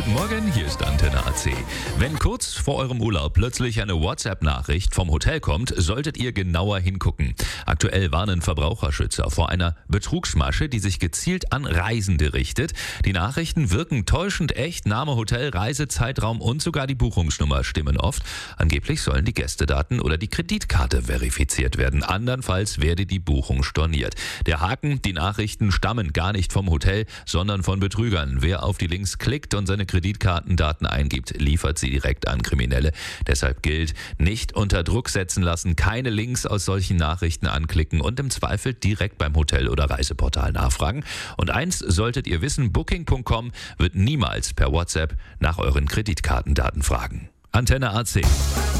Guten Morgen, hier ist Antenne AC. Wenn kurz vor eurem Urlaub plötzlich eine WhatsApp-Nachricht vom Hotel kommt, solltet ihr genauer hingucken. Aktuell warnen Verbraucherschützer vor einer Betrugsmasche, die sich gezielt an Reisende richtet. Die Nachrichten wirken täuschend echt, Name, Hotel, Reisezeitraum und sogar die Buchungsnummer stimmen oft. Angeblich sollen die Gästedaten oder die Kreditkarte verifiziert werden. Andernfalls werde die Buchung storniert. Der Haken, die Nachrichten stammen gar nicht vom Hotel, sondern von Betrügern. Wer auf die Links klickt und seine Kreditkartendaten eingibt, liefert sie direkt an Kriminelle. Deshalb gilt, nicht unter Druck setzen lassen, keine Links aus solchen Nachrichten anklicken und im Zweifel direkt beim Hotel oder Reiseportal nachfragen. Und eins solltet ihr wissen, Booking.com wird niemals per WhatsApp nach euren Kreditkartendaten fragen. Antenne AC.